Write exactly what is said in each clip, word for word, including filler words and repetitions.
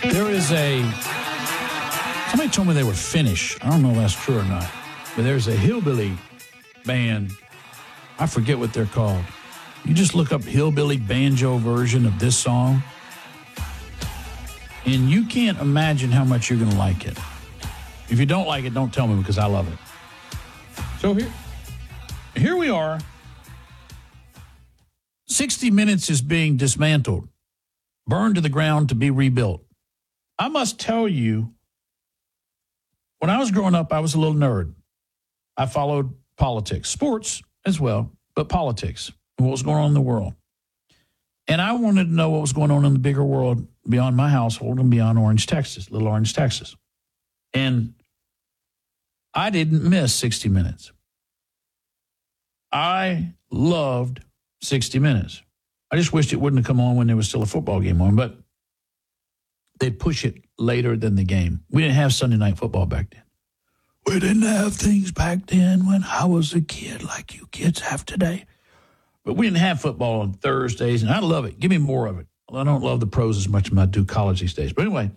There is a, somebody told me they were Finnish. I don't know if that's true or not. But there's a hillbilly band. I forget what they're called. You just look up hillbilly banjo version of this song, and you can't imagine how much you're going to like it. If you don't like it, don't tell me, because I love it. So here, here we are. sixty minutes is being dismantled, burned to the ground to be rebuilt. I must tell you, when I was growing up, I was a little nerd. I followed politics, sports as well, but politics, what was going on in the world. And I wanted to know what was going on in the bigger world beyond my household and beyond Orange, Texas, Little Orange, Texas. And I didn't miss sixty minutes. I loved sixty minutes. I just wished it wouldn't have come on when there was still a football game on, but they'd push it later than the game. We didn't have Sunday night football back then. We didn't have things back then when I was a kid like you kids have today. But we didn't have football on Thursdays, and I love it. Give me more of it. I don't love the pros as much as I do college these days. But anyway,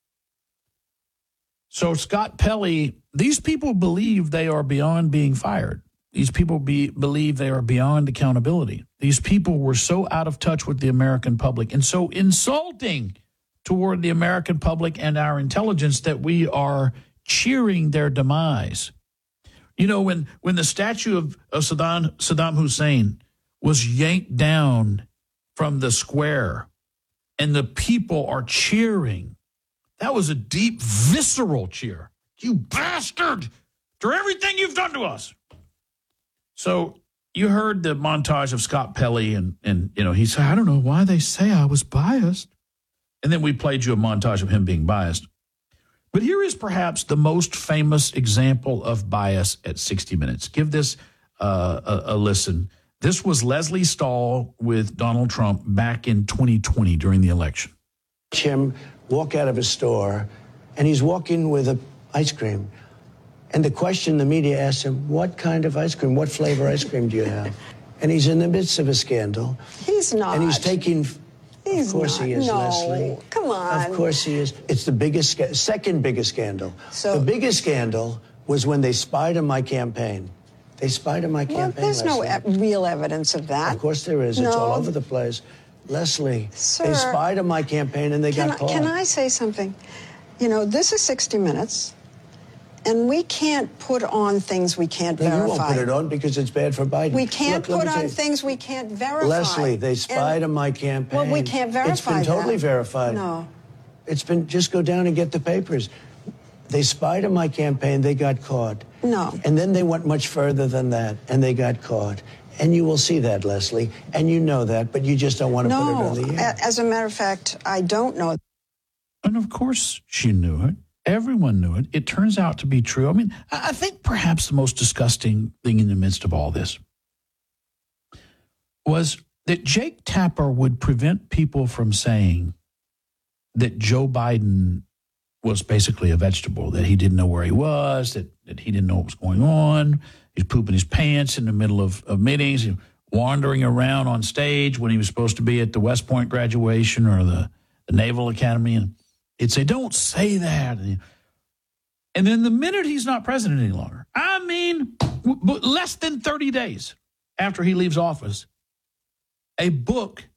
so Scott Pelley, these people believe they are beyond being fired. These people be, believe they are beyond accountability. These people were so out of touch with the American public and so insulting toward the American public and our intelligence that we are cheering their demise. You know, when, when the statue of, of Saddam, Saddam Hussein was yanked down from the square and the people are cheering, that was a deep, visceral cheer. You bastard! For everything you've done to us. So you heard the montage of Scott Pelley, and, and you know, he said, I don't know why they say I was biased. And then we played you a montage of him being biased. But here is perhaps the most famous example of bias at sixty minutes. Give this uh, a, a listen. This was Leslie Stahl with Donald Trump back in twenty twenty during the election. Him walk out of a store, and he's walking with a ice cream. And the question the media asks him, what kind of ice cream, what flavor ice cream do you have? And he's in the midst of a scandal. He's not. And he's taking... He's of course not. he is, no. Leslie. Come on. Of course he is. It's the biggest, sca- second biggest scandal. So, the biggest scandal was when they spied on my campaign. They spied on my well, campaign, there's Leslie. no e- real evidence of that. Of course there is. No. It's all over the place. Leslie, Sir, they spied on my campaign and they can got I, caught. Can I say something? You know, this is sixty minutes, and we can't put on things we can't no, verify. You won't put it on because it's bad for Biden. We can't Look, put on you. things we can't verify. Leslie, they spied and, on my campaign. Well, we can't verify It's been totally that. verified. No. It's been, just go down and get the papers. They spied on my campaign, they got caught. No. And then they went much further than that, and they got caught. And you will see that, Leslie, and you know that, but you just don't want to no. put it on the air. As a matter of fact, I don't know. And of course she knew it. Everyone knew it. It turns out to be true. I mean, I think perhaps the most disgusting thing in the midst of all this was that Jake Tapper would prevent people from saying that Joe Biden was basically a vegetable, that he didn't know where he was, that, that he didn't know what was going on. He's pooping his pants in the middle of, of meetings, wandering around on stage when he was supposed to be at the West Point graduation or the, the Naval Academy. And he'd say, don't say that. And then the minute he's not president any longer, I mean, w- less than thirty days after he leaves office, a book